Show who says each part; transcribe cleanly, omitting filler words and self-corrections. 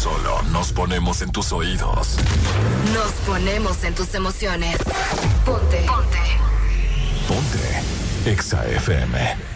Speaker 1: solo nos ponemos en tus oídos.
Speaker 2: Nos ponemos en tus emociones. Ponte.
Speaker 1: Ponte Exa FM.